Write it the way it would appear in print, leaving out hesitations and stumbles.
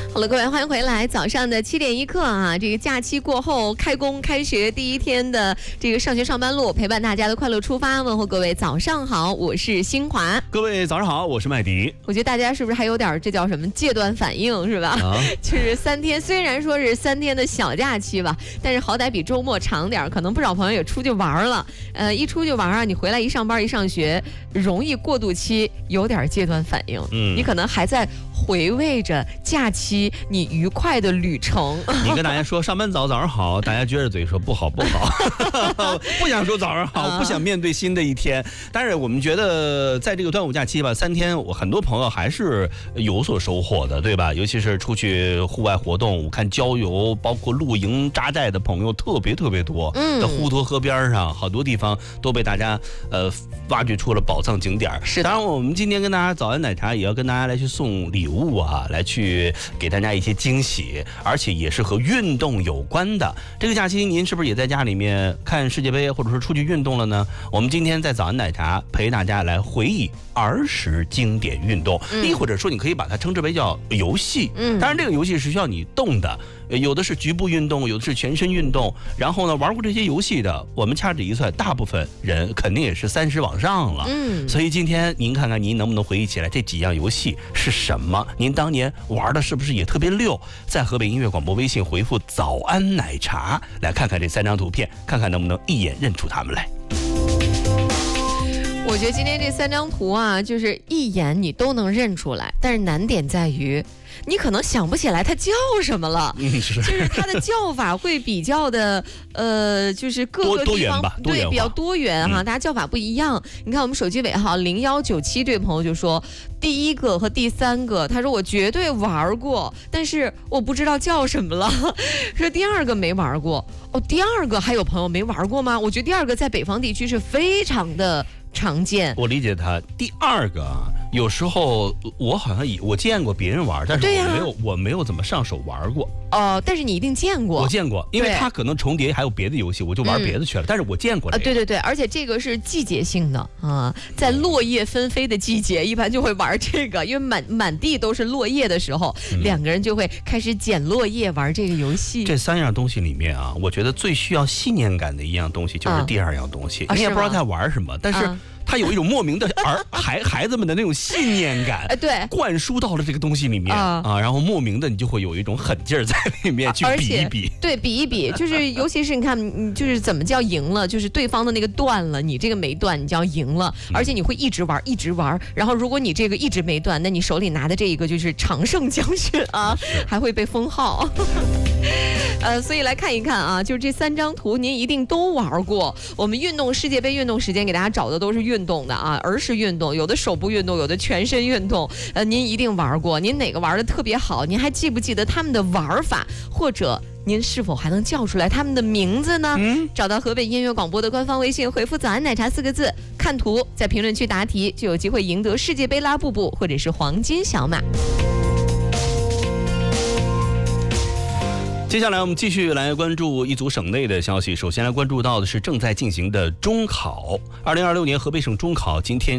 好了，各位欢迎回来，早上的7点1刻啊，这个假期过后开工开学第一天的这个上学上班路，陪伴大家的快乐出发，问候各位早上好，我是新华。 各位早上好，我是麦迪。 我觉得大家是不是还有点这叫什么戒断反应是吧？就是3天，虽然说是3天的小假期吧，但是好歹比周末长点，可能不少朋友也出去玩了。一出去玩啊，你回来一上班一上学，容易过渡期有点戒断反应。你可能还在回味着假期你愉快的旅程。 你跟大家说上班早上好，大家撅着嘴说不好不好，不想说早上好，不想面对新的一天。但是我们觉得在这个端午假期吧，3天我很多朋友还是有所收获的，对吧？尤其是出去户外活动，我看郊游包括露营扎寨的朋友特别多。在滹沱河边上，好多地方都被大家挖掘出了宝藏景点。是，当然我们今天跟大家早安奶茶也要跟大家来去送礼物啊，来去给大家一些惊喜，而且也是和运动有关的。这个假期您是不是也在家里面看世界杯，或者说出去运动了呢？我们今天在早安奶茶陪大家来回忆儿时经典运动，亦或者说你可以把它称之为叫游戏。当然这个游戏是需要你动的，有的是局部运动，有的是全身运动。然后呢，玩过这些游戏的，我们掐指一算，大部分人肯定也是30往上了。所以今天您看看您能不能回忆起来这几样游戏是什么？您当年玩的是不是也特别溜？在河北音乐广播微信回复早安奶茶，来看看这3张图片，看看能不能一眼认出他们来。 我觉得今天这3张图啊，就是一眼你都能认出来，但是难点在于你可能想不起来它叫什么了。就是它的叫法会比较的就是各个地方对比较多元哈，大家叫法不一样。你看我们手机尾号0197这位朋友就说，第1个和第3个他说我绝对玩过，但是我不知道叫什么了。说第2个没玩过。第2个还有朋友没玩过吗？我觉得第2个在北方地区是非常的常见。 我理解他第2个啊，有时候我好像我见过别人玩，但是我没有怎么上手玩过。 但是你一定见过。 我见过，因为它可能重叠还有别的游戏，我就玩别的去了。但是我见过这个。 对，而且这个是季节性的啊，在落叶纷飞的季节，一般就会玩这个，因为满地都是落叶的时候，2个人就会开始捡落叶玩这个游戏。 这3样东西里面啊，我觉得最需要信念感的一样东西就是第2样东西。你也不知道他玩什么，但是他有一种莫名的孩子们的那种信念感，对，灌输到了这个东西里面啊，然后莫名的你就会有一种狠劲儿在里面去比一比， 对，比一比，就是尤其是你看，你就是怎么叫赢了，就是对方的那个断了，你这个没断，你叫赢了，而且你会一直玩，然后如果你这个一直没断，那你手里拿的这一个就是常胜将军啊，还会被封号。所以来看一看啊，就是这3张图您一定都玩过。我们世界杯运动时间给大家找的都是运动的啊，儿时运动，有的手部运动，有的全身运动。您一定玩过，您哪个玩的特别好？您还记不记得他们的玩法？或者您是否还能叫出来他们的名字呢？找到河北音乐广播的官方微信，回复早安奶茶4个字，看图，在评论区答题，就有机会赢得世界杯拉布布或者是黄金小马。 接下来我们继续来关注一组省内的消息。首先来关注到的是正在进行的中考。2026年河北省中考今天